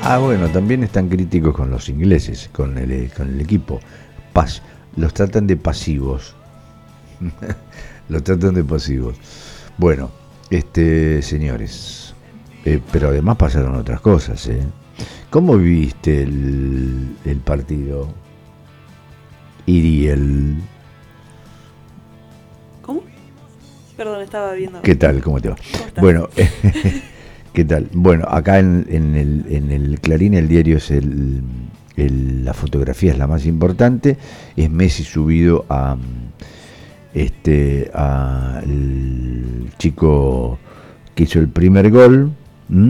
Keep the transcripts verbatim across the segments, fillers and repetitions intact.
Ah, bueno, también están críticos con los ingleses, con el, con el equipo. Pas, los tratan de pasivos. Los tratan de pasivos. Bueno, este, señores, eh, pero además pasaron otras cosas, ¿eh? ¿Cómo viviste el, el partido? Iriel. ¿Cómo? Perdón, estaba viendo. ¿Qué tal? ¿Cómo te va? ¿Cómo estás? Bueno, ¿qué tal? Bueno, acá en, en, el, en el Clarín el diario es el, el, la fotografía es la más importante. Es Messi subido a este a el chico que hizo el primer gol. ¿Mm?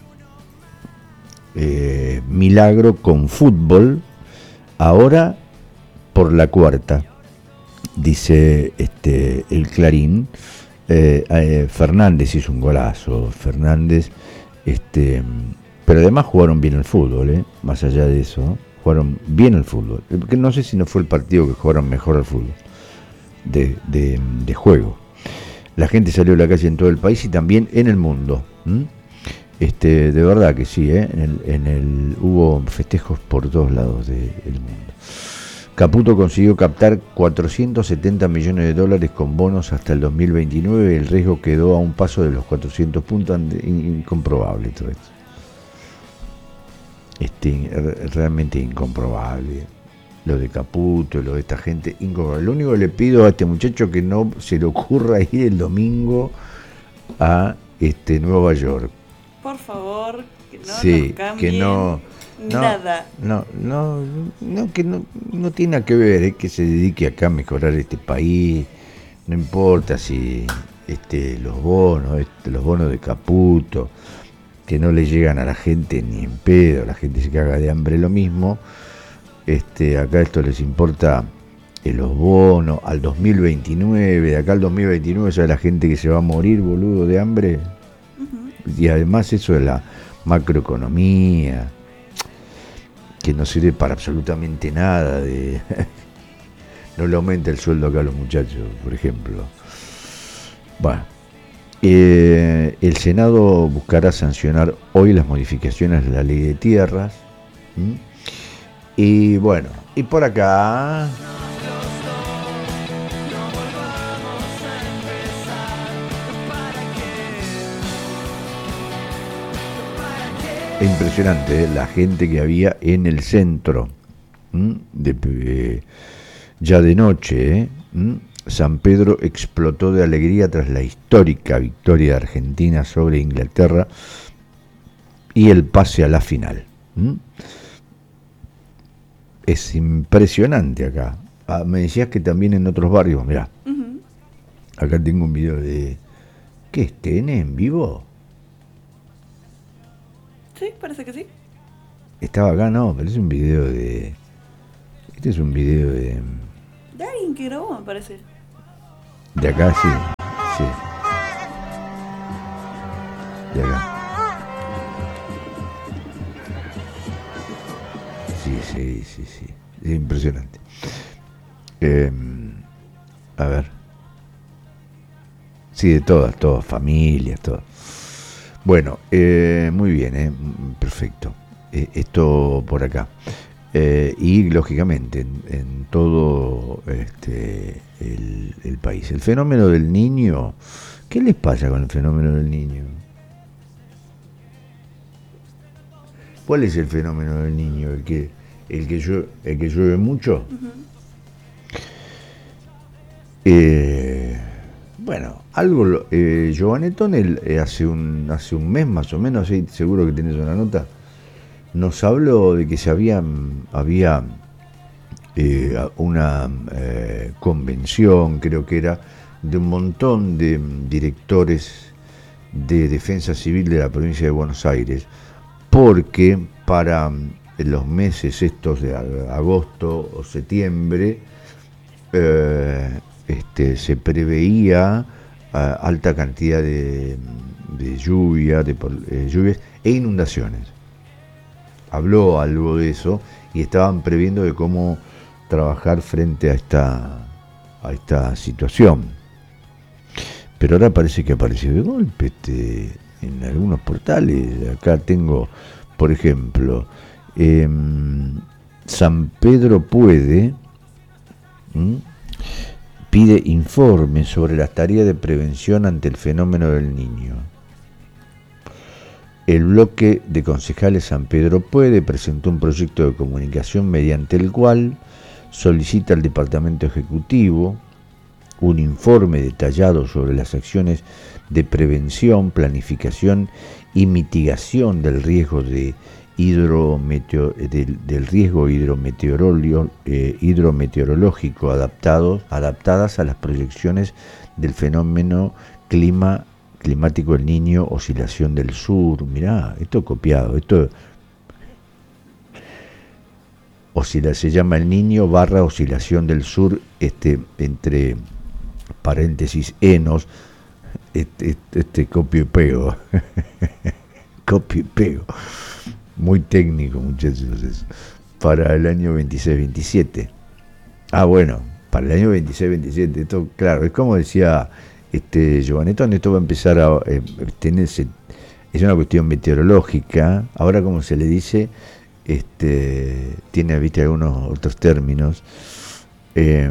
Eh, milagro con fútbol. Ahora por la cuarta, dice este el Clarín. Eh, eh, Fernández hizo un golazo, Fernández, este, pero además jugaron bien el fútbol, ¿eh? Más allá de eso, jugaron bien el fútbol. Porque no sé si no fue el partido que jugaron mejor al fútbol, de, de, de juego. La gente salió a la calle en todo el país y también en el mundo. ¿Mm? Este, de verdad que sí, ¿eh? En el, en el, hubo festejos por todos lados del mundo. Caputo consiguió captar cuatrocientos setenta millones de dólares con bonos hasta el dos mil veintinueve. El riesgo quedó a un paso de los cuatrocientos puntos. Incomprobable todo esto. Este, realmente incomprobable. Lo de Caputo, lo de esta gente, incomprobable. Lo único que le pido a este muchacho que no se le ocurra ir el domingo a este, Nueva York. Por favor, que no sí, nos cambien que no... No, nada. No, no, no, que no, no tiene nada que ver, es que se dedique acá a mejorar este país, no importa si este, los bonos, este, los bonos de Caputo, que no le llegan a la gente ni en pedo, la gente se caga de hambre lo mismo, este, acá esto les importa eh, los bonos, al dos mil veintinueve, de acá al dos mil veintinueve, ¿sabe la gente que se va a morir, boludo, de hambre? Uh-huh. Y además eso de la macroeconomía, que no sirve para absolutamente nada, de no le aumenta el sueldo acá a los muchachos, por ejemplo. Bueno, eh, el Senado buscará sancionar hoy las modificaciones de la ley de tierras. ¿Mm? Y bueno, y por acá... Impresionante, ¿eh? La gente que había en el centro, de, eh, ya de noche. ¿eh? San Pedro explotó de alegría tras la histórica victoria de Argentina sobre Inglaterra y el pase a la final. ¿Mm? Es impresionante acá. Ah, me decías que también en otros barrios, mirá. Uh-huh. Acá tengo un video de... ¿Qué es T N en vivo? Sí, parece que sí. Estaba acá, no, pero es un video de... Este es un video de... De alguien que grabó, me parece. De acá, sí. Sí. De acá. Sí, sí, sí, sí. Es impresionante. Eh, a ver. Sí, de todas, todas, familias, todas. Bueno, eh, muy bien, eh, perfecto. Eh, esto por acá. Eh, y lógicamente en, en todo este, el, el país. El fenómeno del niño, ¿qué les pasa con el fenómeno del niño? ¿Cuál es el fenómeno del niño? ¿El que, el que, llueve, el que llueve mucho? Uh-huh. Eh, bueno, algo, eh, Giovanetton el, eh, hace, un, hace un mes más o menos, ¿sí? Seguro que tenés una nota, nos habló de que se había, había eh, una eh, convención, creo que era, de un montón de directores de defensa civil de la provincia de Buenos Aires, porque para los meses estos de agosto o septiembre eh, este, se preveía uh, alta cantidad de, de lluvia, de eh, lluvias e inundaciones. Habló algo de eso y estaban previendo de cómo trabajar frente a esta a esta situación. Pero ahora parece que apareció de golpe este, en algunos portales. Acá tengo, por ejemplo, eh, San Pedro Puede ¿m? pide informes sobre las tareas de prevención ante el fenómeno del Niño. El bloque de concejales San Pedro Puede presentó un proyecto de comunicación mediante el cual solicita al Departamento Ejecutivo un informe detallado sobre las acciones de prevención, planificación y mitigación del riesgo de hidrometeo, del, del riesgo hidrometeorológico, eh, hidrometeorológico adaptado, adaptadas a las proyecciones del fenómeno clima climático del Niño, oscilación del sur. Mirá, esto copiado, esto oscila, se llama el Niño barra oscilación del sur, este, entre paréntesis enos, este, este, este copio y pego, copio y pego, muy técnico, muchachos, eso. Para el año veintiséis veintisiete. Ah, bueno, para el año veintiséis veintisiete, esto, claro, es como decía este Giovanetto, esto va a empezar a eh, tenerse, es una cuestión meteorológica, ahora como se le dice, este tiene, viste, algunos otros términos, eh,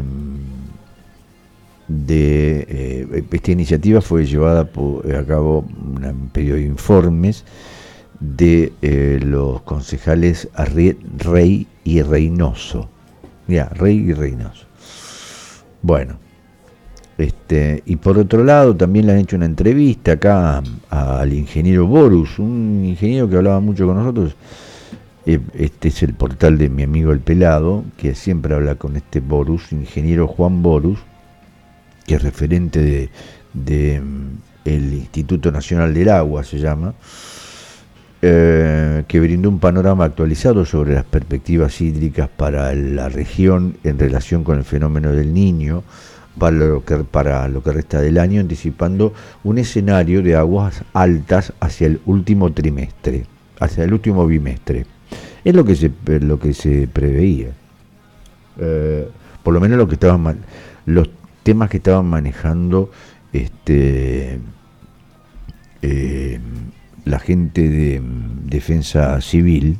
de eh, esta iniciativa fue llevada por, a cabo un periodo de informes de eh, los concejales Rey y Reynoso. Ya, Rey y Reynoso. Bueno, este, y por otro lado también le han hecho una entrevista acá a, al ingeniero Borus, un ingeniero que hablaba mucho con nosotros. Este es el portal de mi amigo El Pelado, que siempre habla con este Borus, ingeniero Juan Borus, que es referente de, de el Instituto Nacional del Agua, se llama, eh, que brindó un panorama actualizado sobre las perspectivas hídricas para la región en relación con el fenómeno del Niño, para lo que, para lo que resta del año, anticipando un escenario de aguas altas hacia el último trimestre, hacia el último bimestre. Es lo que se, lo que se preveía. Eh, por lo menos lo que estaban los temas que estaban manejando este eh, la gente de defensa civil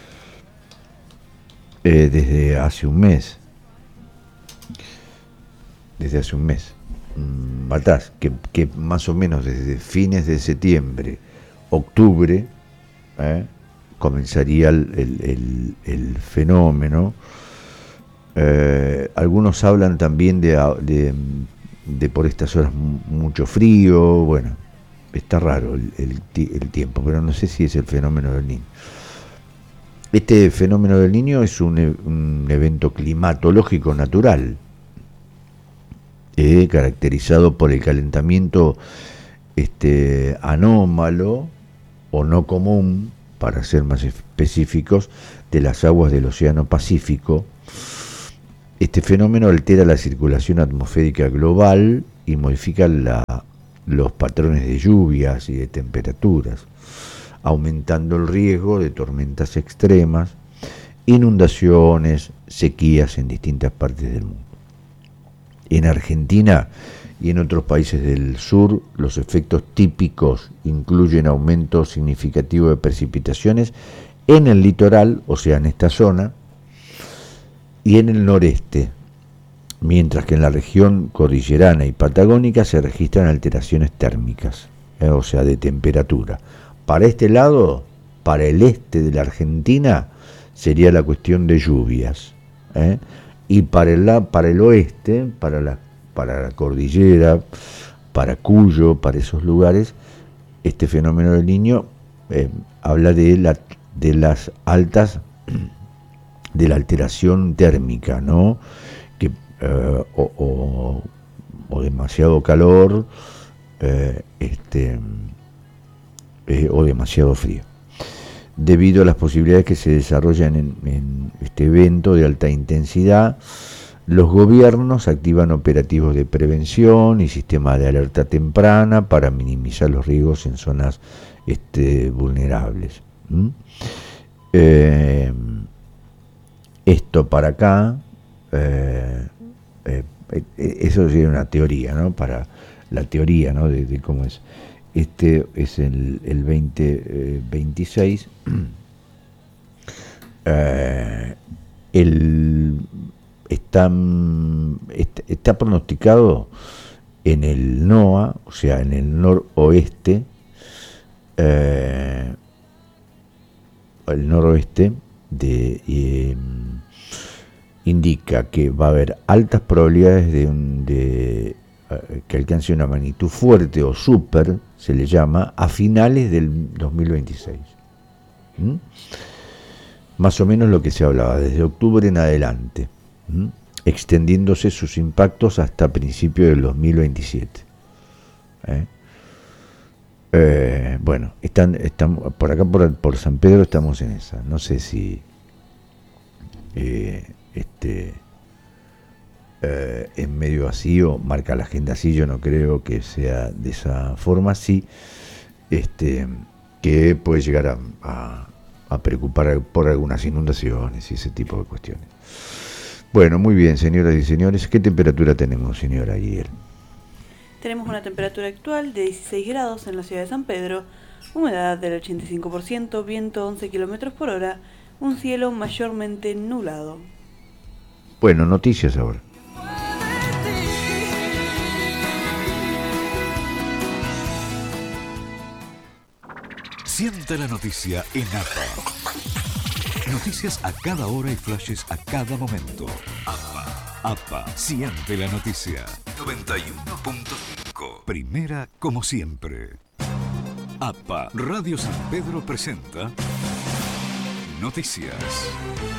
eh, desde hace un mes desde hace un mes matás, que, que más o menos desde fines de septiembre, octubre, eh, comenzaría el, el, el, el fenómeno. Eh, algunos hablan también de, de, de por estas horas mucho frío. Bueno, está raro el, el, el tiempo, pero no sé si es el fenómeno del Niño. Este fenómeno del Niño es un, un evento climatológico natural, eh, caracterizado por el calentamiento este, anómalo o no común, para ser más específicos, de las aguas del Océano Pacífico. Este fenómeno altera la circulación atmosférica global y modifica la, los patrones de lluvias y de temperaturas, aumentando el riesgo de tormentas extremas, inundaciones, sequías en distintas partes del mundo. En Argentina y en otros países del sur, los efectos típicos incluyen aumento significativo de precipitaciones en el litoral, o sea, en esta zona, y en el noreste, mientras que en la región cordillerana y patagónica se registran alteraciones térmicas, eh, o sea, de temperatura. Para este lado, para el este de la Argentina, sería la cuestión de lluvias, ¿eh? Y para el, para el oeste, para la, para la cordillera, para Cuyo, para esos lugares, este fenómeno del Niño eh, habla de, la, de las altas, de la alteración térmica, ¿no? Que, eh, o, o, o demasiado calor, eh, este, eh, o demasiado frío, debido a las posibilidades que se desarrollan en, en este evento de alta intensidad. Los gobiernos activan operativos de prevención y sistemas de alerta temprana para minimizar los riesgos en zonas este, vulnerables. ¿Mm? Eh, esto para acá, eh, eh, eh, eso sería una teoría, ¿no? Para la teoría, ¿no? de, de cómo es. Este es el, el veinte veintiséis, Eh, el, está, está, está pronosticado en el NOA, o sea, en el noroeste, eh, el noroeste de, eh, indica que va a haber altas probabilidades de, un, de eh, que alcance una magnitud fuerte o súper, se le llama, a finales del dos mil veintiséis. ¿Mm? Más o menos lo que se hablaba, desde octubre en adelante, ¿Mm? extendiéndose sus impactos hasta principios del dos mil veintisiete. ¿Eh? Eh, bueno, están, están por acá por, por San Pedro estamos en esa. No sé si eh, este eh, en medio vacío marca la agenda así. Yo no creo que sea de esa forma. Sí, este que puede llegar a, a, a preocupar por algunas inundaciones y ese tipo de cuestiones. Bueno, muy bien, señoras y señores. ¿Qué temperatura tenemos, señora Guillermo? Tenemos una temperatura actual de dieciséis grados en la ciudad de San Pedro, humedad del ochenta y cinco por ciento, viento once kilómetros por hora, un cielo mayormente nublado. Bueno, noticias ahora. Siente la noticia en A P A. Noticias a cada hora y flashes a cada momento. A P A. A P A. Siente la noticia. noventa y uno punto cinco. Primera como siempre. A P A. Radio San Pedro presenta Noticias.